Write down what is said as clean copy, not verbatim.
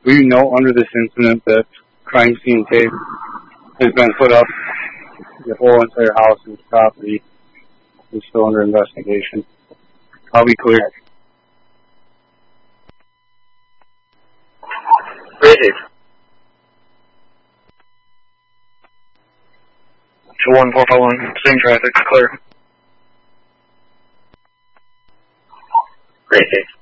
We know under this incident that crime scene tape has been put up. The whole entire house and property is still under investigation. I'll be clear. Ready. 21451, same traffic, clear. Ready.